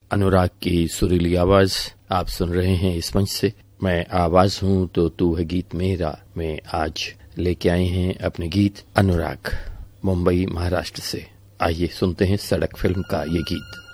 अनुराग की सुरीली आवाज आप सुन रहे हैं इस मंच से। मैं आवाज हूं तो तू है गीत मेरा में आज लेके आए हैं अपने गीत अनुराग मुंबई महाराष्ट्र से। आइए सुनते हैं सड़क फिल्म का ये गीत।